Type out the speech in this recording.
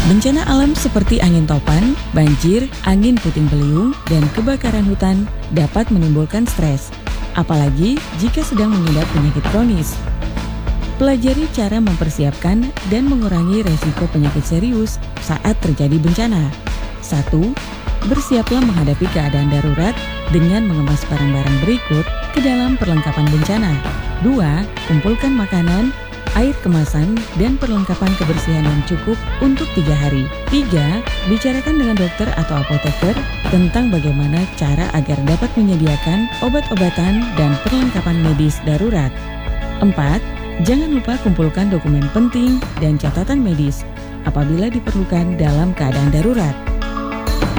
Bencana alam seperti angin topan, banjir, angin puting beliung, dan kebakaran hutan dapat menimbulkan stres, apalagi jika sedang mengidap penyakit kronis. Pelajari cara mempersiapkan dan mengurangi resiko penyakit serius saat terjadi bencana. 1. Bersiaplah menghadapi keadaan darurat dengan mengemas barang-barang berikut ke dalam perlengkapan bencana. 2. Kumpulkan makanan, air kemasan, dan perlengkapan kebersihan yang cukup untuk 3 hari. 3. Bicarakan dengan dokter atau apoteker tentang bagaimana cara agar dapat menyediakan obat-obatan dan perlengkapan medis darurat. 4. Jangan lupa kumpulkan dokumen penting dan catatan medis apabila diperlukan dalam keadaan darurat.